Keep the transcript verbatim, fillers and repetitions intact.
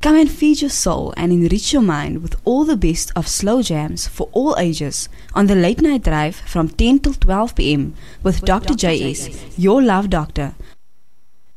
Come and feed your soul and enrich your mind with all the best of slow jams for all ages on the Late Night Drive from ten till twelve p m with Doctor J S, your love doctor,